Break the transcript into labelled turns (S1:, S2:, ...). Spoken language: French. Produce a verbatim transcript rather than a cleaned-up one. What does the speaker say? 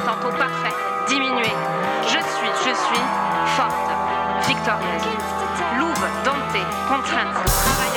S1: tantôt parfaite, diminuée. Je suis, je suis forte, victorieuse. Louve, domptée, contrainte, travailleuse.